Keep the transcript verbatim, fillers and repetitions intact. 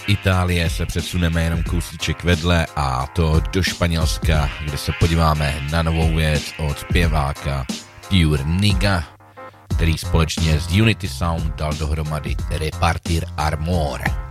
Itálie se přesuneme jenom kousíček vedle, a to do Španělska, kde se podíváme na novou věc od zpěváka Pure Niga, který společně s Unity Sound dal dohromady Repartir Amor.